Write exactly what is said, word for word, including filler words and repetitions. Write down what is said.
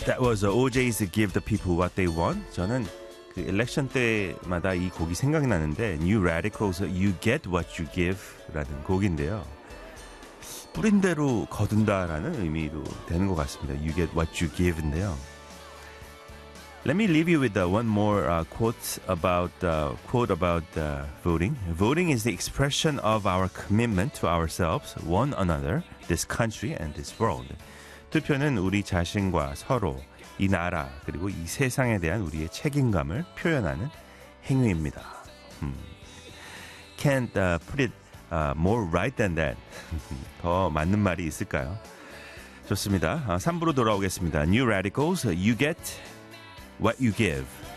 That was 오제이's Give the People What They Want. 저는 그 일렉션 때마다 이 곡이 생각이 나는데 New Radicals You Get What You Give 라는 곡인데요. 뿌린 대로 거둔다라는 의미로 되는 것 같습니다. You get what you give인데요. Let me leave you with uh, one more uh, quote about uh, quote about uh, voting. Voting is the expression of our commitment to ourselves, one another, this country, and this world. 투표는 우리 자신과 서로, 이 나라, 그리고 이 세상에 대한 우리의 책임감을 표현하는 행위입니다. 음. Can't uh, put it uh, more right than that. 더 맞는 말이 있을까요? 좋습니다. 삼 부로 돌아오겠습니다. New Radicals, You Get What You Give.